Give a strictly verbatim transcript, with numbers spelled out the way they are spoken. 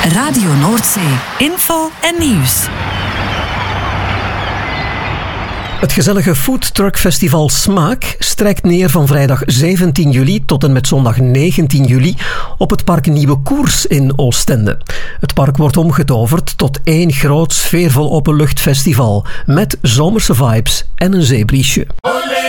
Radio Noordzee. Info en nieuws. Het gezellige foodtruckfestival Smaak strijkt neer van vrijdag zeventien juli tot en met zondag negentien juli op het park Nieuwe Koers in Oostende. Het park wordt omgetoverd tot één groot sfeervol openluchtfestival met zomerse vibes en een zeebriesje.